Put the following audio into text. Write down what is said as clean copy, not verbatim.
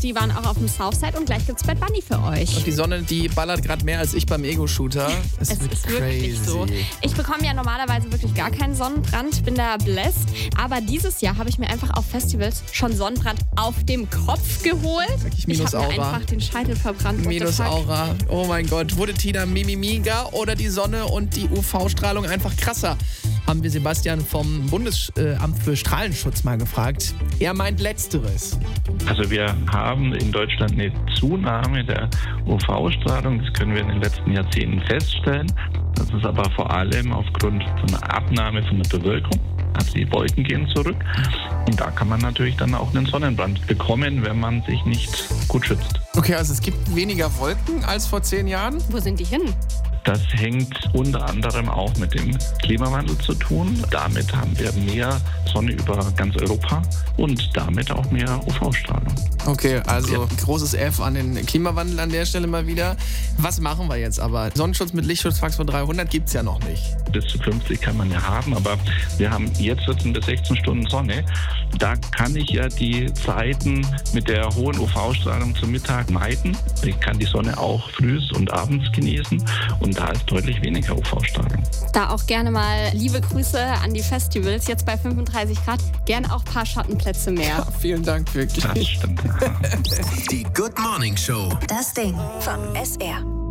die waren auch auf dem Southside und gleich gibt's Bad Bunny für euch. Und die Sonne, die ballert gerade mehr als ich beim Ego-Shooter. Es ist wirklich so. Ich bekomme ja normalerweise wirklich gar keinen Sonnenbrand, bin da blessed. Aber dieses Jahr habe ich mir einfach auf Festivals schon Sonnenbrand auf dem Kopf geholt. Ich habe mir einfach den Scheitel verbrannt. Minusaura. Oh mein Gott. Wurde Tina mimiger oder die Sonne und die UV-Strahlung einfach krasser? Haben wir Sebastian vom Bundesamt für Strahlenschutz mal gefragt. Er meint Letzteres. Also wir haben in Deutschland eine Zunahme der UV-Strahlung. Das können wir in den letzten Jahrzehnten feststellen. Das ist aber vor allem aufgrund von einer Abnahme von der Bewölkung. Also die Wolken gehen zurück. Und da kann man natürlich dann auch einen Sonnenbrand bekommen, wenn man sich nicht gut schützt. Okay, also es gibt weniger Wolken als vor 10 Jahren. Wo sind die hin? Das hängt unter anderem auch mit dem Klimawandel zu tun. Damit haben wir mehr Sonne über ganz Europa und damit auch mehr UV-Strahlung. Okay, also großes F an den Klimawandel an der Stelle mal wieder. Was machen wir jetzt aber? Sonnenschutz mit Lichtschutzfaktor 300 gibt's ja noch nicht. Bis zu 50 kann man ja haben, aber wir haben jetzt 14 bis 16 Stunden Sonne. Da kann ich ja die Zeiten mit der hohen UV-Strahlung zum Mittag meiden. Ich kann die Sonne auch früh und abends genießen und da ist deutlich weniger UV-Strahlung. Da auch gerne mal liebe Grüße an die Festivals. Jetzt bei 35 Grad, gerne auch ein paar Schattenplätze mehr. Ja, vielen Dank, wirklich. Das stimmt. Die Good Morning Show. Das Ding vom SR.